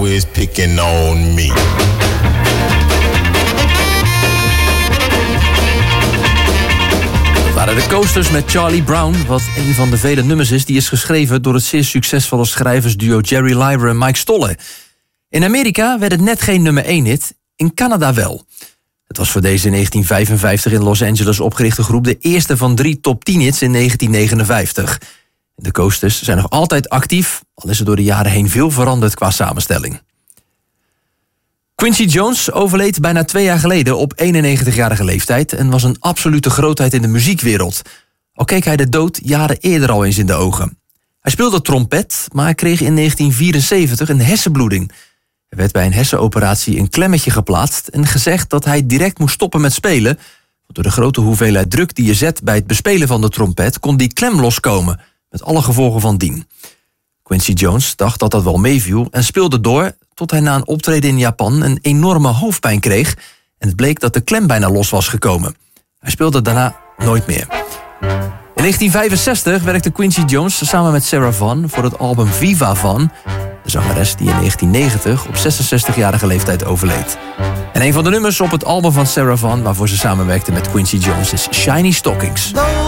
always picking on me. Dat waren de Coasters met Charlie Brown, wat een van de vele nummers is die is geschreven door het zeer succesvolle schrijversduo Jerry Leiber en Mike Stolle. In Amerika werd het net geen nummer 1 hit, in Canada wel. Het was voor deze in 1955 in Los Angeles opgerichte groep de eerste van 3 top 10 hits in 1959. De Coasters zijn nog altijd actief, al is er door de jaren heen veel veranderd qua samenstelling. Quincy Jones overleed bijna 2 jaar geleden op 91-jarige leeftijd en was een absolute grootheid in de muziekwereld. Al keek hij de dood jaren eerder al eens in de ogen. Hij speelde trompet, maar kreeg in 1974 een hersenbloeding. Er werd bij een hersenoperatie een klemmetje geplaatst en gezegd dat hij direct moest stoppen met spelen. Want door de grote hoeveelheid druk die je zet bij het bespelen van de trompet kon die klem loskomen, met alle gevolgen van dien. Quincy Jones dacht dat dat wel meeviel en speelde door tot hij na een optreden in Japan een enorme hoofdpijn kreeg en het bleek dat de klem bijna los was gekomen. Hij speelde daarna nooit meer. In 1965 werkte Quincy Jones samen met Sarah Vaughan voor het album Viva Van, de zangeres die in 1990 op 66-jarige leeftijd overleed. En een van de nummers op het album van Sarah Vaughan waarvoor ze samenwerkte met Quincy Jones is Shiny Stockings.